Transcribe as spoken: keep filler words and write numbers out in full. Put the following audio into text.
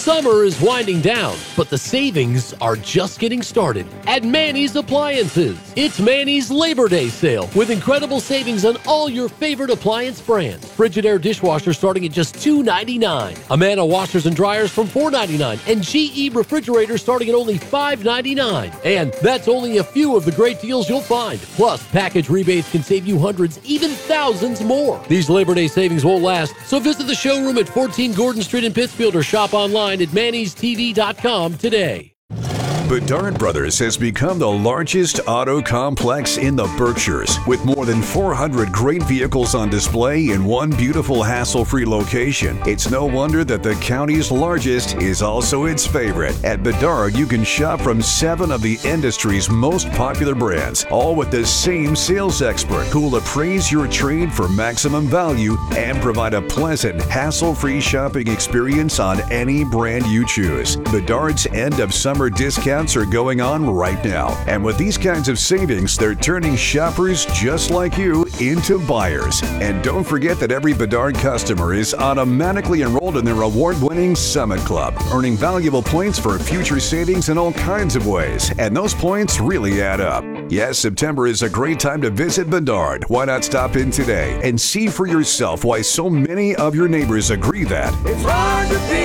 Summer is winding down, but the savings are just getting started at Manny's Appliances. It's Manny's Labor Day sale with incredible savings on all your favorite appliance brands. Frigidaire dishwasher starting at just two ninety-nine. Amana washers and dryers from four ninety-nine, and G E refrigerators starting at only five ninety-nine. And that's only a few of the great deals you'll find. Plus, package rebates can save you hundreds, even thousands more. These Labor Day savings won't last, so visit the showroom at fourteen Gordon Street in Pittsfield or shop online at mannys t v dot com today. Bedard Brothers has become the largest auto complex in the Berkshires, with more than four hundred great vehicles on display in one beautiful hassle-free location. It's no wonder that the county's largest is also its favorite. At Bedard, you can shop from seven of the industry's most popular brands, all with the same sales expert who will appraise your trade for maximum value and provide a pleasant, hassle-free shopping experience on any brand you choose. Bedard's end of summer discounts are going on right now. And with these kinds of savings, they're turning shoppers just like you into buyers. And don't forget that every Bedard customer is automatically enrolled in their award-winning Summit Club, earning valuable points for future savings in all kinds of ways. And those points really add up. Yes, September is a great time to visit Bedard. Why not stop in today and see for yourself why so many of your neighbors agree that it's hard to be